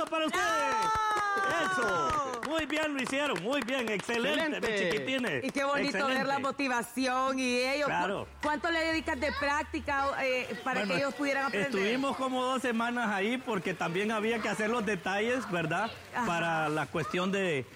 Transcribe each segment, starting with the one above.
aplauso para ustedes. Eso. Muy bien lo hicieron, muy bien, excelente, mis chiquitines. Y qué bonito ver la motivación y ellos. Claro. ¿Cuánto le dedicas de práctica para que ellos pudieran aprender? Estuvimos como 2 semanas ahí porque también había que hacer los detalles, ¿verdad? Ajá. Para la cuestión de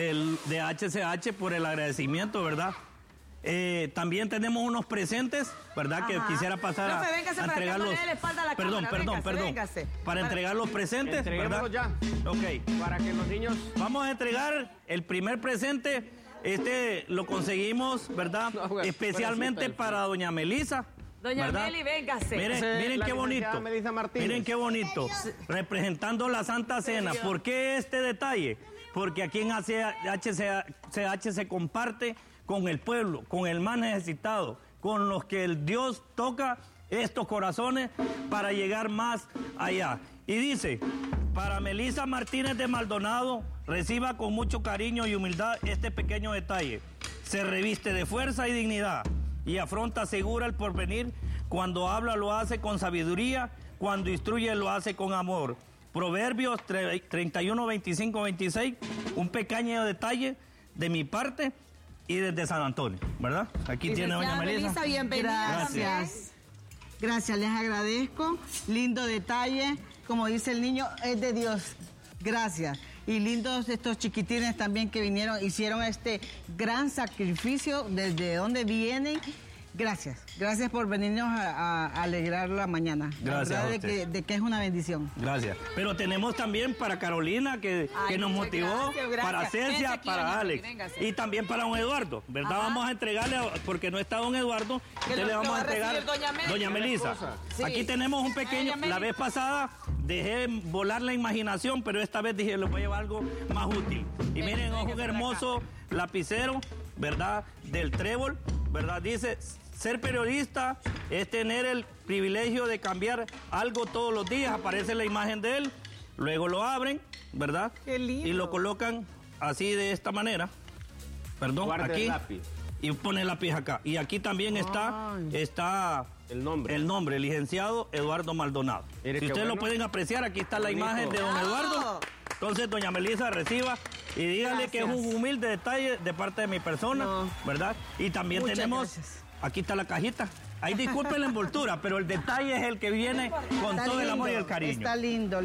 HCH por el agradecimiento, ¿verdad? También tenemos unos presentes, ¿verdad? Ajá. Que quisiera pasar a entregar los... Perdón. Para entregar los presentes, ¿verdad? Ya. Ok. Para que los niños... Vamos a entregar el primer presente. Lo conseguimos, ¿verdad? No, especialmente para doña Melisa. Doña ¿verdad? Meli, véngase. Miren qué bonito. Miren qué bonito. Representando la Santa Cena. ¿Por qué este detalle? Porque aquí en HCH se comparte con el pueblo, con el más necesitado, con los que el Dios toca estos corazones para llegar más allá. Y dice, para Melisa Martínez de Maldonado, reciba con mucho cariño y humildad este pequeño detalle. Se reviste de fuerza y dignidad y afronta segura el porvenir. Cuando habla lo hace con sabiduría, cuando instruye lo hace con amor. Proverbios 31, 25, 26, un pequeño detalle de mi parte y desde San Antonio, ¿verdad? Aquí tiene doña Melisa. Bienvenida. Gracias, les agradezco. Lindo detalle. Como dice el niño, es de Dios. Gracias. Y lindos estos chiquitines también que vinieron, hicieron este gran sacrificio desde donde vienen. Gracias por venirnos a alegrar la mañana. Gracias. La verdad de que es una bendición. Gracias. Pero tenemos también para Carolina que nos motivó, gracias. Para Cecia, aquí, para Alex y también para don Eduardo, ¿verdad? Ajá. Vamos a entregarle, porque no está don Eduardo, entonces le vamos a entregar doña Melisa. Sí. Aquí tenemos un pequeño, la vez pasada dejé volar la imaginación, pero esta vez dije, les voy a llevar algo más útil. Y miren, es un hermoso lapicero, ¿verdad? Del Trébol, ¿verdad? Dice... Ser periodista es tener el privilegio de cambiar algo todos los días. Aparece la imagen de él, luego lo abren, ¿verdad? Qué lindo. Y lo colocan así de esta manera. Perdón, guarda aquí. El lápiz. Y pone el lápiz acá. Y aquí también está el nombre, licenciado Eduardo Maldonado. Mire, si ustedes lo pueden apreciar, aquí está la imagen de don Eduardo. Entonces, doña Melisa reciba y dígale que es un humilde detalle de parte de mi persona, ¿verdad? Y también tenemos... Aquí está la cajita. Ahí disculpen la envoltura, pero el detalle es el que viene con todo el amor y el cariño. Está lindo.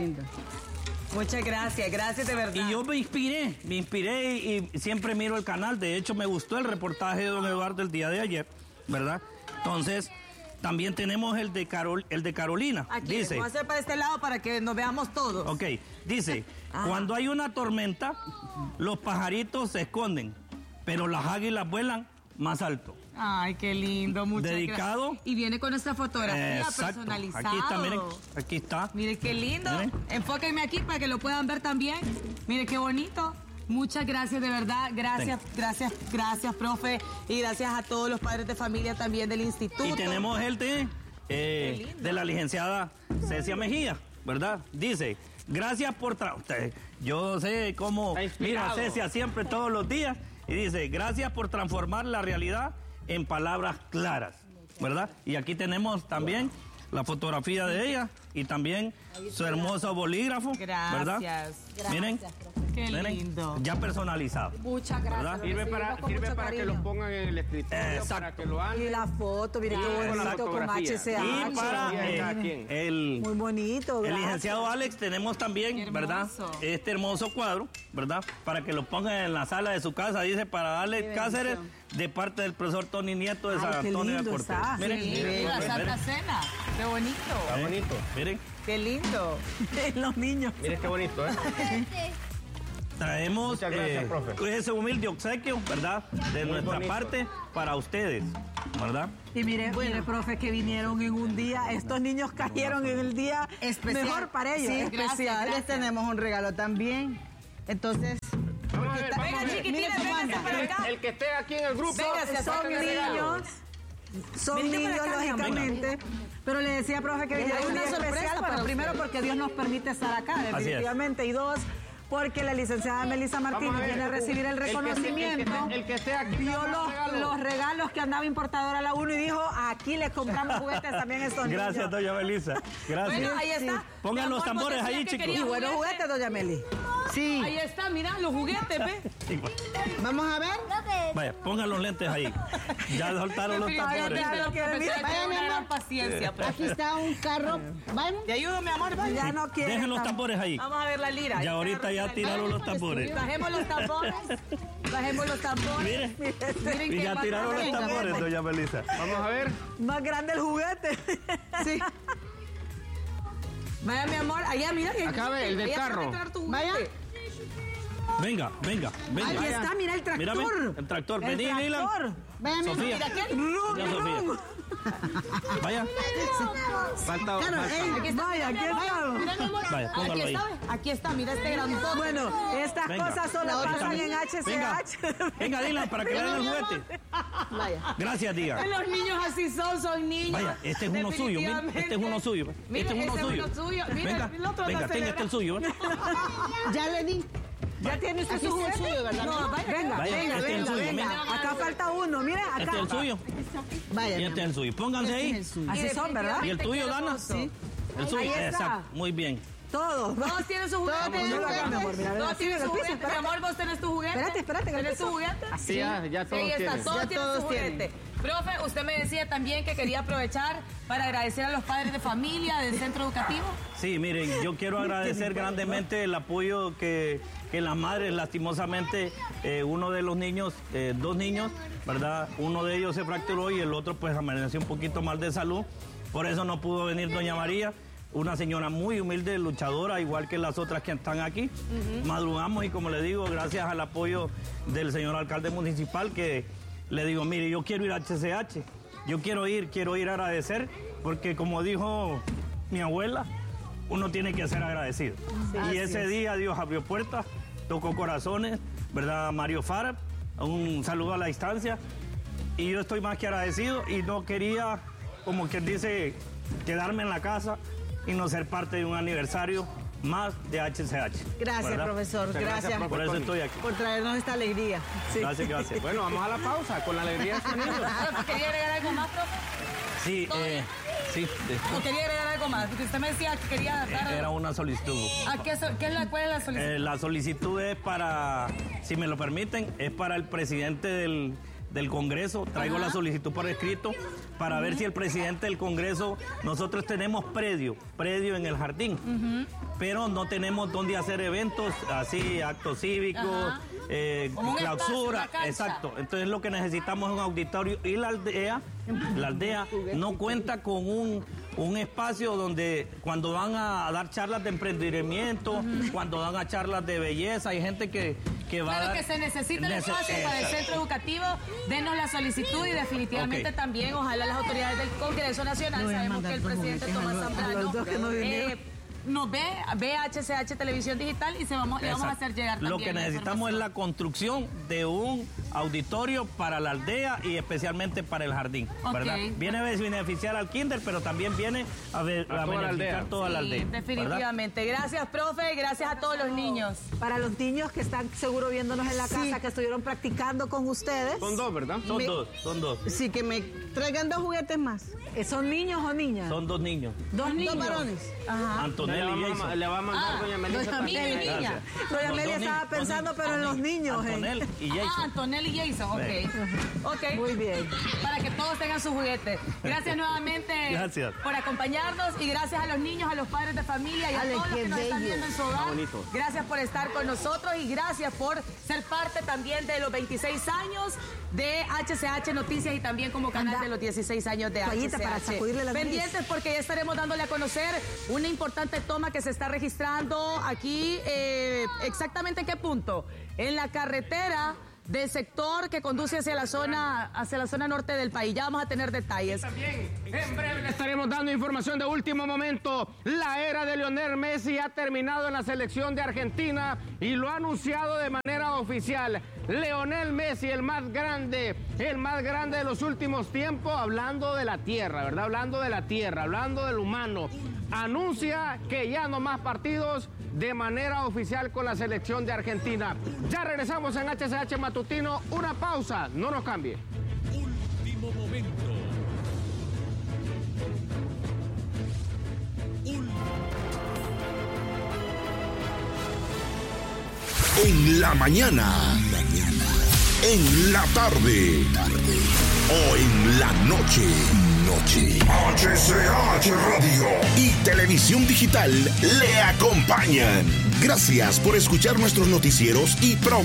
Muchas gracias de verdad. Y yo me inspiré y siempre miro el canal. De hecho, me gustó el reportaje de don Eduardo el día de ayer, ¿verdad? Entonces, también tenemos el de Carolina. Aquí, dice, vamos a hacer para este lado para que nos veamos todos. Ok, dice, cuando hay una tormenta, los pajaritos se esconden, pero las águilas vuelan más alto. Ay, qué lindo, muchas dedicado. Gracias. Y viene con nuestra fotografía personalizada. Aquí está, miren, aquí está. Mire qué lindo. Miren. Enfóquenme aquí para que lo puedan ver también. Mire qué bonito. Muchas gracias, de verdad. Gracias, profe. Y gracias a todos los padres de familia también del instituto. Y tenemos el de la licenciada Cecia Mejía, ¿verdad? Dice, gracias por yo sé cómo mira Cecia siempre todos los días. Y dice, gracias por transformar la realidad en palabras claras, ¿verdad? Y aquí tenemos también la fotografía de ella y también su hermoso bolígrafo, ¿verdad? Miren, qué lindo. Ya personalizado. Muchas gracias. Sirve para que lo pongan en el escritorio, para que lo hagan. Y la foto, mire qué bonito con HCH. Y para muy bonito, el licenciado Alex tenemos también, ¿verdad? Este hermoso cuadro, ¿verdad? Para que lo pongan en la sala de su casa, dice para Alex Cáceres, de parte del profesor Tony Nieto de San Antonio de Cortés. Miren, la Santa Cena. Qué bonito. Está bonito. Miren. Qué lindo. Los niños. Miren qué bonito, ¿eh? Traemos ese humilde obsequio, ¿verdad? De nuestra parte para ustedes, ¿verdad? Y mire, profe, que vinieron en un día, estos niños cayeron en el día especial. Mejor para ellos. Sí, especial. Les tenemos un regalo también. Entonces... Vengan, chiquitines, vénganse para acá. El que esté aquí en el grupo. Son niños, lógicamente. Pero le decía, profe, que vinieron una sorpresa especial, pero primero porque Dios nos permite estar acá, definitivamente. Y dos, porque la licenciada Melissa Martínez viene a recibir el reconocimiento. El que esté aquí vio los regalos que andaba importadora la 1 y dijo, aquí les compramos juguetes también a estos niños. Gracias, doña Melissa. Gracias. Bueno, ahí está. Pongan los tambores ahí, chicos. Y buenos juguetes, doña Meli. Sí. Ahí está, mira, los juguetes, ¿ves? Vamos a ver. Vaya, pongan los lentes ahí. Ya soltaron los tambores. Vayan, paciencia. Aquí está un carro. Vamos. Te ayudo, mi amor. Ya no quiere. Dejen los tambores ahí. Vamos a ver la lira. Ya ahorita ya tiraron los tambores. Bajemos los tambores. Bajemos los tambores. Miren, y ya tiraron los tambores, doña Melissa. Vamos a ver. Más grande el juguete. Sí. Vaya, mi amor, allá, mira. Acá ve, el del carro. Vaya. Venga. Aquí está, mira el tractor. Mírame, el tractor. Vení, Dylan. Sofía. Ya, Sofía. Vaya. Falta. Aquí está. Vaya, aquí estamos. Mira, mi amor. Vaya, póngalo ahí. Aquí está, mira este grandote. Bueno, estas Venga. cosas solo pasan en HCH. Venga, Dylan, para que le den el juguete. Vaya. Gracias, Dylan. Los niños así son niños. Vaya, este es uno suyo. Mira, este es uno suyo. Mira, Este es uno ese suyo. Mira, Venga, el otro venga, no tenga este el suyo. Ya le di. ¿Ya tiene usted Aquí su está el juguete? suyo, ¿verdad? No, venga, Vaya, venga, este es el venga, suyo, venga. mira. Acá falta uno, mira, acá. Este es el suyo. Vaya. Y este es el suyo. Pónganse ahí. Así son, ¿verdad? ¿Y el tuyo, Dana? Sí. El suyo. Ahí está. Exacto. Muy bien. Todos. Todos tienen su juguete. Ponlo acá, mi amor, mira, Todos así tienen en el su piso, juguete. Mi espérate. amor, vos tenés tu juguete. Espérate, en el ¿Tenés tu piso. juguete? Sí, ya todos Ahí está, tienen. todos Ya tienen todos su juguete. Profe, usted me decía también que quería aprovechar para agradecer a los padres de familia del centro educativo. Sí, miren, yo quiero agradecer grandemente el apoyo que las madres, lastimosamente, uno de los niños, 2 niños, ¿verdad? Uno de ellos se fracturó y el otro pues amaneció un poquito mal de salud. Por eso no pudo venir doña María, una señora muy humilde, luchadora, igual que las otras que están aquí. Madrugamos y como le digo, gracias al apoyo del señor alcalde municipal que le digo, mire, yo quiero ir a HCH, yo quiero ir a agradecer, porque como dijo mi abuela, uno tiene que ser agradecido. Y ese día Dios abrió puertas, tocó corazones, ¿verdad? Mario Fara, un saludo a la distancia. Y yo estoy más que agradecido y no quería, como quien dice, quedarme en la casa y no ser parte de un aniversario más de HCH. Gracias, ¿verdad? profesor. Gracias Por eso estoy aquí. por traernos esta alegría. Sí. Gracias. Bueno, vamos a la pausa con la alegría de estos niños. ¿Quería agregar algo más, profe? Sí, sí. ¿O quería agregar algo más? Porque usted me decía que quería dar... Era una solicitud. ¿Cuál es la solicitud? La solicitud es para, si me lo permiten, es para el presidente del Congreso. Traigo la solicitud por escrito para ver si el presidente del Congreso, nosotros tenemos predio en el jardín, pero no tenemos dónde hacer eventos, así, actos cívicos, Como un clausura, espacio, una cancha. exacto. Entonces lo que necesitamos es un auditorio y la aldea no cuenta con un espacio donde cuando van a dar charlas de emprendimiento, cuando van a charlas de belleza, hay gente que va a Claro dar... que se necesita el espacio para el centro educativo, denos la solicitud y definitivamente también, ojalá las autoridades del Congreso Nacional, sabemos que el presidente Tomás Zambrano nos ve HCH Televisión Digital y le vamos a hacer llegar también Lo que necesitamos es la construcción de un auditorio para la aldea y especialmente para el jardín, ¿verdad? Viene a beneficiar al kinder, pero también viene a beneficiar toda la aldea. Definitivamente. ¿Verdad? Gracias, profe, gracias a todos los niños. Para los niños que están seguro viéndonos en la casa, que estuvieron practicando con ustedes. Son 2, ¿verdad? Son dos. Sí, que me traigan 2 juguetes más. ¿Son niños o niñas? Son 2 niños. 2 niños. 2 varones. Ajá. Antonella y Jason. Le va a mandar doña Melissa también. Niño y niña. Doña Los Amelia dos estaba niños, pensando, pero en los niños. Antonella y Jason. Antonella y Jason, ok. Muy bien. Para que todos tengan sus juguetes. Gracias nuevamente por acompañarnos y gracias a los niños, a los padres de familia y a todos los que nos están viendo en su hogar. Gracias por estar con nosotros y gracias por ser parte también de los 26 años de HCH Noticias y también como canal de los 16 años de HCH. Para sacudirle la nariz. Pendientes porque ya estaremos dándole a conocer una importante toma que se está registrando aquí, exactamente en qué punto, en la carretera del sector que conduce hacia la zona norte del país. Ya vamos a tener detalles. También, en breve le estaremos dando información de último momento. La era de Lionel Messi ha terminado en la selección de Argentina y lo ha anunciado de manera oficial. Lionel Messi, el más grande de los últimos tiempos, hablando de la tierra, ¿verdad? Hablando de la tierra, hablando del humano. anuncia que ya no más partidos de manera oficial con la selección de Argentina. Ya regresamos en HCH Matutino. Una pausa, no nos cambie. Último momento. En la mañana, en la tarde, o en la noche. HCH Radio y Televisión Digital le acompañan. Gracias por escuchar nuestros noticieros y programas.